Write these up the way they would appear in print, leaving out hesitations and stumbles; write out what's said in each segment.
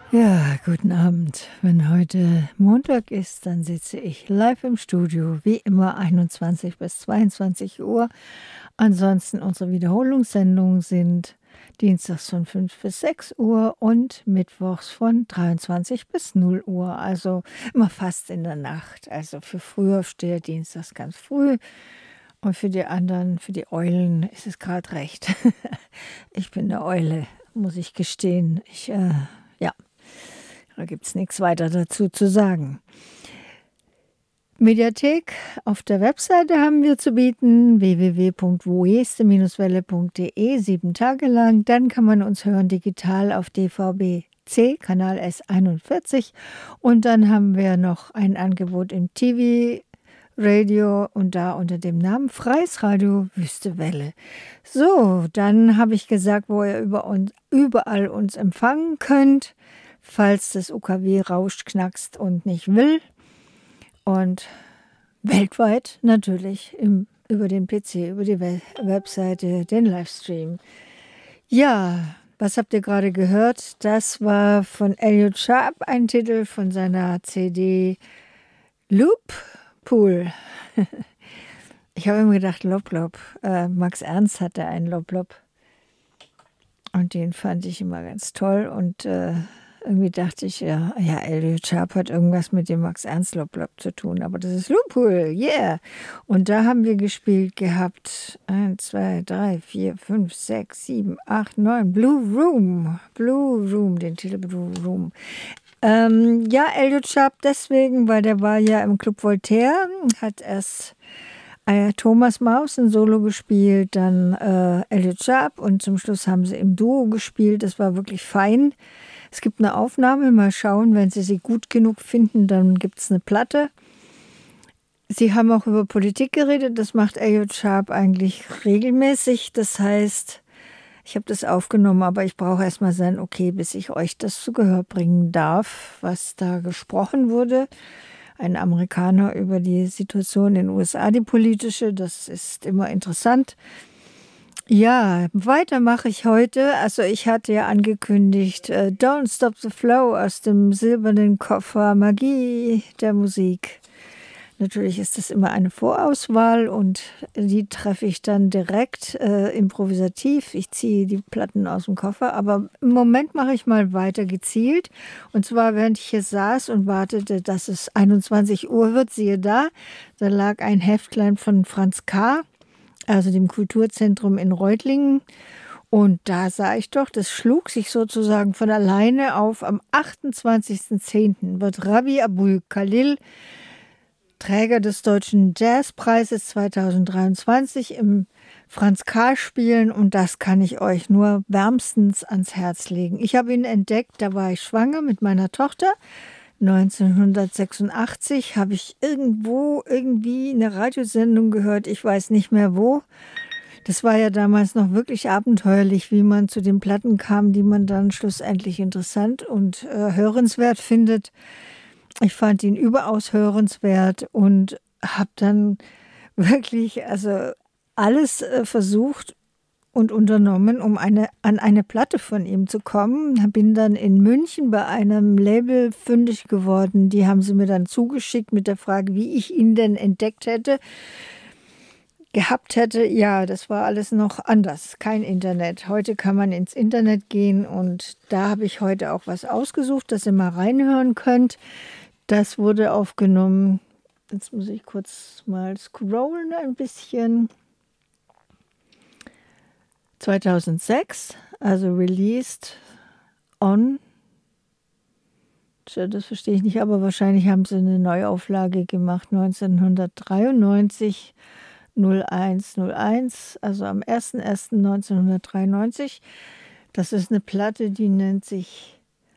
Ja, guten Abend. Wenn heute Montag ist, dann sitze ich live im Studio, wie immer 21 bis 22 Uhr. Ansonsten unsere Wiederholungssendungen sind dienstags von 5 bis 6 Uhr und mittwochs von 23 bis 0 Uhr. Also immer fast in der Nacht. Also für Frühaufsteher dienstags ganz früh und für die anderen, für die Eulen ist es gerade recht. Ich bin eine Eule, muss ich gestehen. Ja. Da gibt es nichts weiter dazu zu sagen. Mediathek auf der Webseite haben wir zu bieten, www.woeste-welle.de, 7 Tage lang. Dann kann man uns hören digital auf DVB-C, Kanal S41. Und dann haben wir noch ein Angebot im TV-Radio und da unter dem Namen Freies Radio Wüste Welle. So, dann habe ich gesagt, wo ihr überall uns empfangen könnt, falls das UKW rauscht, knackst und nicht will. Und weltweit natürlich über den PC, über die Webseite, den Livestream. Ja, was habt ihr gerade gehört? Das war von Elliot Sharp, ein Titel von seiner CD Loop Pool. Ich habe immer gedacht, Lob Lob. Max Ernst hatte einen Lob Lob. Und den fand ich immer ganz toll. Und irgendwie dachte ich, ja, Elliot Sharp hat irgendwas mit dem Max Ernst Lob Lob zu tun. Aber das ist Loophole, yeah. Und da haben wir gespielt gehabt 1, 2, 3, 4, 5, 6, 7, 8, 9. Blue Room, den Titel Blue Room. Ja, Elliot Sharp deswegen, weil der war ja im Club Voltaire, hat erst Thomas Maus in Solo gespielt, dann Elliot Sharp und zum Schluss haben sie im Duo gespielt. Das war wirklich fein. Es gibt eine Aufnahme, mal schauen, wenn Sie sie gut genug finden, dann gibt es eine Platte. Sie haben auch über Politik geredet, das macht Elliot Sharp eigentlich regelmäßig. Das heißt, ich habe das aufgenommen, aber ich brauche erstmal sein Okay, bis ich euch das zu Gehör bringen darf, was da gesprochen wurde. Ein Amerikaner über die Situation in den USA, die politische, das ist immer interessant. Ja, weiter mache ich heute. Also ich hatte ja angekündigt, Don't Stop the Flow aus dem silbernen Koffer, Magie der Musik. Natürlich ist das immer eine Vorauswahl und die treffe ich dann direkt improvisativ. Ich ziehe die Platten aus dem Koffer, aber im Moment mache ich mal weiter gezielt. Und zwar, während ich hier saß und wartete, dass es 21 Uhr wird, siehe da lag ein Heftlein von Franz K., also dem Kulturzentrum in Reutlingen. Und da sah ich doch, das schlug sich sozusagen von alleine auf. Am 28.10. wird Rabbi Abul Khalil, Träger des Deutschen Jazzpreises 2023, im Franz K. spielen. Und das kann ich euch nur wärmstens ans Herz legen. Ich habe ihn entdeckt, da war ich schwanger mit meiner Tochter. 1986 habe ich irgendwie eine Radiosendung gehört, ich weiß nicht mehr wo. Das war ja damals noch wirklich abenteuerlich, wie man zu den Platten kam, die man dann schlussendlich interessant und hörenswert findet. Ich fand ihn überaus hörenswert und habe dann wirklich alles versucht und unternommen, um an eine Platte von ihm zu kommen. Bin dann in München bei einem Label fündig geworden. Die haben sie mir dann zugeschickt mit der Frage, wie ich ihn denn entdeckt gehabt hätte. Ja, das war alles noch anders. Kein Internet. Heute kann man ins Internet gehen und da habe ich heute auch was ausgesucht, dass ihr mal reinhören könnt. Das wurde aufgenommen. Jetzt muss ich kurz mal scrollen ein bisschen. 2006, also released on, das verstehe ich nicht, aber wahrscheinlich haben sie eine Neuauflage gemacht, 1993, 0101, also am 01.01.1993. Das ist eine Platte, die nennt sich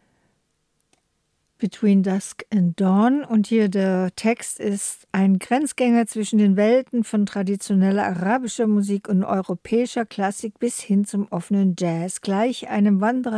Between Dusk and Dawn und hier der Text ist ein Grenzgänger zwischen den Welten von traditioneller arabischer Musik und europäischer Klassik bis hin zum offenen Jazz, gleich einem Wanderer